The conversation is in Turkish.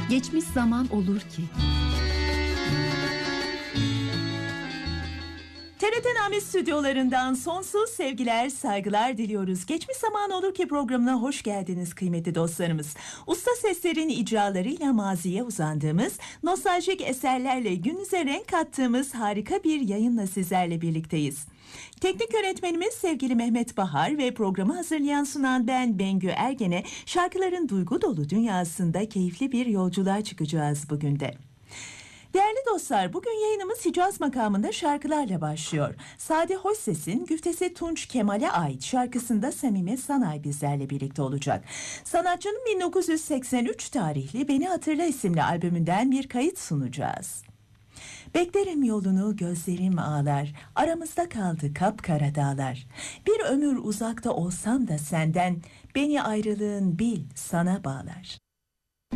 Geçmiş zaman olur ki. TRT Name stüdyolarından sonsuz sevgiler, saygılar diliyoruz. Geçmiş zaman olur ki programına hoş geldiniz kıymetli dostlarımız. Usta seslerin icralarıyla maziye uzandığımız, nostaljik eserlerle gününüze renk kattığımız harika bir yayınla sizlerle birlikteyiz. Teknik yönetmenimiz sevgili Mehmet Bahar ve programı hazırlayan sunan ben Bengü Ergen'e şarkıların duygu dolu dünyasında keyifli bir yolculuğa çıkacağız bugün de. Değerli dostlar, bugün yayınımız Hicaz makamında şarkılarla başlıyor. Sade Hoşses'in güftesi Tunç Kemal'e ait şarkısında Samime Sanay bizlerle birlikte olacak. Sanatçının 1983 tarihli Beni Hatırla isimli albümünden bir kayıt sunacağız. Beklerim yolunu, gözlerim ağlar, aramızda kaldı kapkara dağlar. Bir ömür uzakta olsam da senden, beni ayrılığın bil sana bağlar.